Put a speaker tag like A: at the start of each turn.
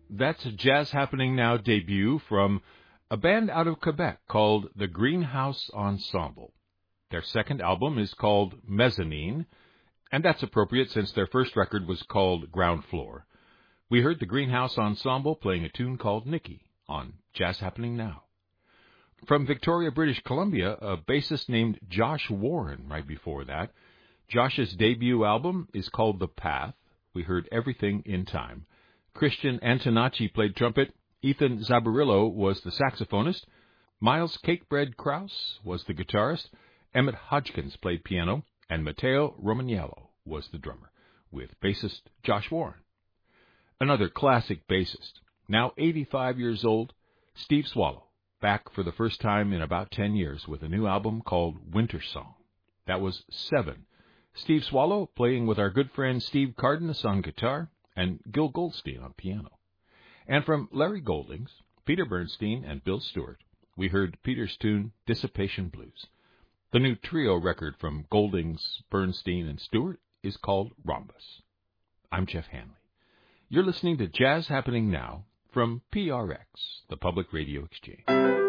A: That's a Jazz Happening Now debut from a band out of Quebec called the Greenhouse Ensemble. Their second album is called Mezzanine, and that's appropriate since their first record was called Ground Floor. We heard the Greenhouse Ensemble playing a tune called Nikki on Jazz Happening Now. From Victoria, British Columbia, a bassist named Josh Warren right before that. Josh's debut album is called The Path. We heard Everything in Time. Christian Antonacci played trumpet. Ethan Zabarillo was the saxophonist. Miles Cakebread Krause was the guitarist. Emmett Hodgkins played piano. And Matteo Romagnello was the drummer, with bassist Josh Warren. Another classic bassist, now 85 years old, Steve Swallow, back for the first time in about 10 years with a new album called Winter Song. That was 7. Steve Swallow playing with our good friend Steve Cardenas on guitar and Gil Goldstein on piano. And from Larry Goldings, Peter Bernstein, and Bill Stewart, we heard Peter's tune Dissipation Blues. The new trio record from Goldings, Bernstein, and Stewart is called Rhombus. I'm Jeff Hanley. You're listening to Jazz Happening Now from PRX, the Public Radio Exchange.